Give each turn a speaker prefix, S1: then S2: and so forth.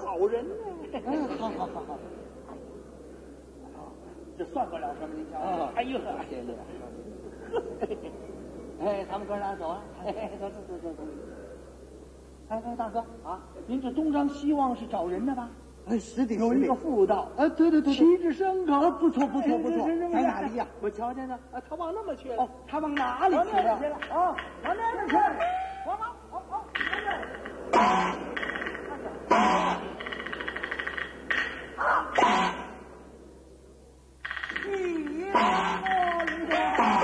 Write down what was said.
S1: 好人呢。
S2: 好。
S1: 这算不了什么，您瞧。哎呦，谢谢。哎，咱们哥俩走啊！走。哎，大哥啊，您这东张西望是找人的吧？
S2: 是的，
S1: 有一个妇道。
S2: 对，
S1: 气质深刻，
S2: 不错。
S1: 在哪里呀？我瞧见呢，他往那么去了。
S2: 他往哪里去了？
S1: 往那边去了。